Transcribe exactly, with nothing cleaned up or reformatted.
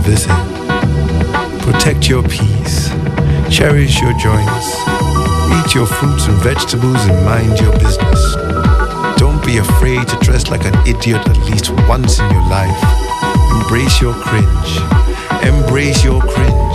visit. Protect your peace. Cherish your joints. Eat your fruits and vegetables and mind your business. Don't be afraid to dress like an idiot at least once in your life. Embrace your cringe. Embrace your cringe.